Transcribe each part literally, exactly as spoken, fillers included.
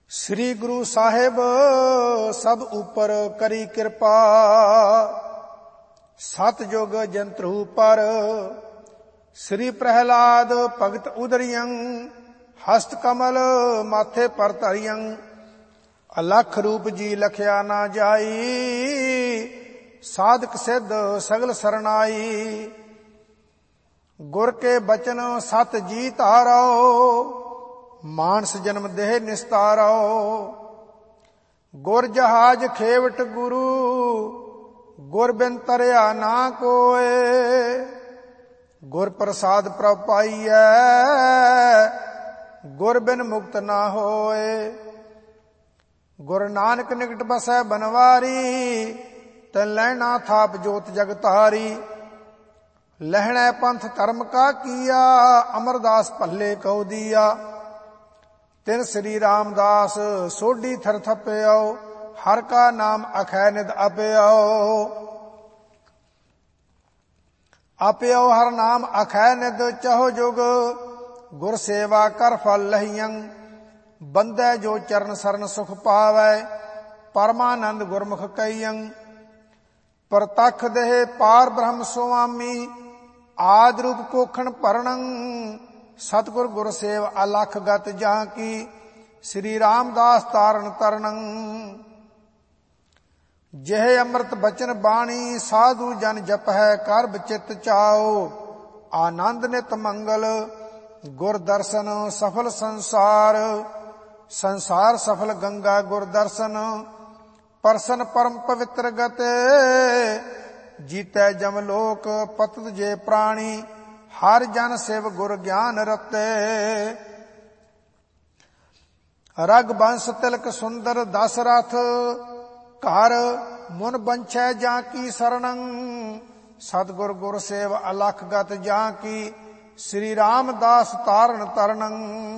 ਸ੍ਰੀ ਗੁਰੂ ਸਾਹਿਬ ਸਭ ਉਪਰ ਕਰੀ ਕਿਰਪਾ, ਸਤਜੁਗ ਜੰਤਰੂ ਪਰ। ਸ੍ਰੀ ਪ੍ਰਹਿਲਾਦ ਭਗਤ ਉਦਰਿਯੰ, ਹਸਤ ਕਮਲ ਮਾਥੇ ਪਰ ਧਰਿਯੰ। ਅਲਖ ਰੂਪ ਜੀ ਲਖਿਆ ਨਾ ਜਾਈ, ਸਾਧਕ ਸਿੱਧ ਸਗਲ ਸਰਨਾਈ। ਗੁਰ ਕੇ ਬਚਨ ਸਤ ਜੀ ਧਾਰੋ, ਮਾਨਸ ਜਨਮ ਦੇਹ ਨਿਸਤਾਰੋ। ਗੁਰ ਜਹਾਜ ਖੇਵਟ ਗੁਰੂ, ਗੁਰ ਬਿਨ ਤਰਿਆ ਨਾ ਕੋਏ। ਗੁਰ ਪ੍ਰਸਾਦ ਪ੍ਰਭ ਪਾਈਐ, ਗੁਰ ਬਿਨ ਮੁਕਤ ਨਾ ਹੋਏ। ਗੁਰ ਨਾਨਕ ਨਿਕਟ ਬਸੈ ਬਨਵਾਰੀ, ਤੈਨ ਲੈਣਾ ਥਾਪ ਜੋਤ ਜਗ ਤਾਰੀ। ਲਹਿਣੈ ਪੰਥ ਧਰਮ ਕਾ ਕੀਆ, ਅਮਰਦਾਸ ਭੱਲੇ ਕਉ ਦੀਆ। ਤਿਨ ਸ੍ਰੀ ਰਾਮਦਾਸ ਸੋਢੀ ਥਰ ਥਪਿਓ, ਹਰ ਕਾ ਨਾਮ ਅਖੈ ਨਿਦ ਅਪਿਓ। ਅਪਿਓ ਹਰ ਨਾਮ ਅਖੈ ਨਿਦ ਚਹੁ ਜੁਗ, ਗੁਰ ਸੇਵਾ ਕਰ ਫਲ ਲਹੀਅੰ। ਬੰਦੈ ਜੋ ਚਰਨ ਸਰਨ ਸੁਖ ਪਾਵੈ, ਪਰਮਾਨੰਦ ਗੁਰਮੁਖ ਕਈਅੰ। ਪ੍ਰਤਖ ਦੇਹ ਪਾਰ ਬ੍ਰਹਮ ਸੁਆਮੀ, ਆਦਿ ਰੂਪ ਪੋਖਣ ਭਰਣੰ। ਸਤਿਗੁਰ ਗੁਰ ਸੇਵ ਅਲਖ ਗਤ ਜਾਂ ਕੀ, ਸ੍ਰੀ ਰਾਮਦਾਸ ਤਾਰਨ ਤਰਣੰ। ਜਿਹ ਅੰਮ੍ਰਿਤ ਬਚਨ ਬਾਣੀ, ਸਾਧੂ ਜਨ ਜਪਹਿ ਕਰ ਬਚਿਤ ਚਾਓ। ਆਨੰਦ ਨਿਤ ਮੰਗਲ ਗੁਰ ਦਰਸ਼ਨ, ਸਫਲ ਸੰਸਾਰ। ਸੰਸਾਰ ਸਫਲ ਗੰਗਾ ਗੁਰ ਦਰਸ਼ਨ, ਪਰਸਨ ਪਰਮ ਪਵਿੱਤਰ ਗਤੇ। ਜੀਤੈ ਜਮ ਲੋਕ ਪਤਿਤ ਜੇ ਪ੍ਰਾਣੀ, ਹਰ ਜਨ ਸਿਵ ਗੁਰ ਗਿਆਨ ਰਤੇ। ਰਗ ਬੰਸ ਤਿਲਕ ਸੁੰਦਰ ਦਸਰਥ, ਘਰ ਮੁਨ ਬੰਛੈ ਜਾਂ ਕੀ ਸਰਣੰ। ਸਤਿਗੁਰ ਗੁਰ ਸੇਵ ਅਲਖ ਗਤ ਜਾਂ ਕੀ, ਸ੍ਰੀ ਰਾਮਦਾਸ ਤਾਰਨ ਤਰਣੰ।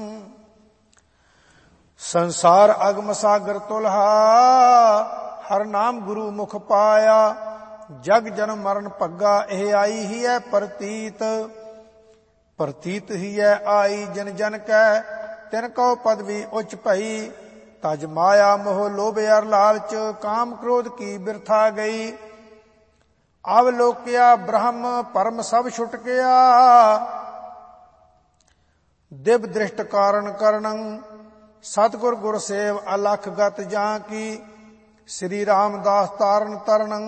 ਸੰਸਾਰ ਅਗਮ ਸਾਗਰ ਤੁਲਹਾ, ਹਰ ਨਾਮ ਗੁਰੂ ਮੁਖ ਪਾਇਆ। ਜਗ ਜਨਮ ਮਰਨ ਭੱਗਾ, ਇਹ ਆਈ ਹੀ ਹੈ ਪ੍ਰਤੀਤ। ਪ੍ਰਤੀਤ ਹੀ ਹੈ ਆਈ ਜਨ ਜਨ ਕੈ, ਤਿਨ ਕਉ ਪਦਵੀ ਉੱਚ ਭਈ। ਤਜ ਮਾਇਆ ਮੋਹ ਲੋਭ ਅਰ ਲਾਲਚ, ਕਾਮ ਕ੍ਰੋਧ ਕੀ ਬਿਰਥਾ ਗਈ। ਅਵਲੋਕਿਆ ਬ੍ਰਹਮ ਪਰਮ ਸਭ ਛੁਟ ਗਿਆ, ਦਿਵ ਦ੍ਰਿਸ਼ਟ ਕਾਰਨ ਕਰਣੰ। ਸਤਿਗੁਰ ਗੁਰ ਸੇਵ ਅਲਖ ਗਤ ਜਾਂ ਕੀ, ਸ੍ਰੀ ਰਾਮਦਾਸ ਤਾਰਨ ਤਰਣੰ।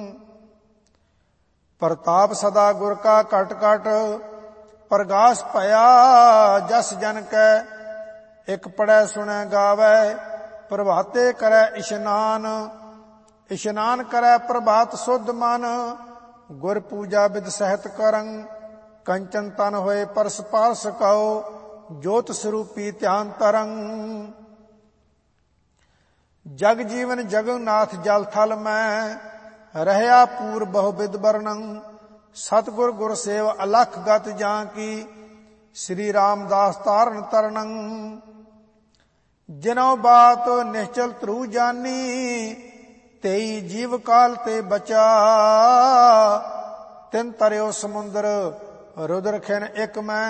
ਪ੍ਰਤਾਪ ਸਦਾ ਗੁਰ ਕਾ ਘਟ ਘਟ, ਪ੍ਰਗਾਸ ਭਇਆ ਜਸ ਜਨ ਕੈ। ਇਕ ਪੜੈ ਸੁਣੈ ਗਾਵੈ, ਪ੍ਰਭਾਤੇ ਕਰੈ ਇਸ਼ਨਾਨ। ਇਸ਼ਨਾਨ ਕਰੈ ਪ੍ਰਭਾਤ ਸੁਧ ਮਨ, ਗੁਰ ਪੂਜਾ ਬਿਦ ਸਹਿਤ ਕਰੰ। ਕੰਚਨ ਤਨ ਹੋਏ ਪਰਸ ਪਾਰਸ ਕਉ, ਜੋਤ ਸਰੂਪੀ ਧਿਆਨ ਤਰੰ। ਜਗ ਜੀਵਨ ਜਗਨਨਾਥ ਜਲ ਥਲ ਮੈਂ, ਰਹਿਆ ਪੂਰ ਬਹੁ ਬਿਦ ਵਰਣੰ। ਸਤਿਗੁਰ ਗੁਰ ਸੇਵ ਅਲਖ ਗਤ ਜਾਂ ਕੀ, ਸ੍ਰੀ ਰਾਮਦਾਸ ਤਾਰਨ ਤਰਣੰ। ਜਿਨਉ ਬਾਤ ਨਿਸ਼ਚਲ ਧਰੂ ਜਾਨੀ, ਤੇਈ ਜੀਵ ਕਾਲ ਤੇ ਬਚਾ। ਤਿਨ ਤਰਿਓ ਸਮੁੰਦਰ ਰੁਦਰ ਖਿਨ ਇਕ ਮੈਂ,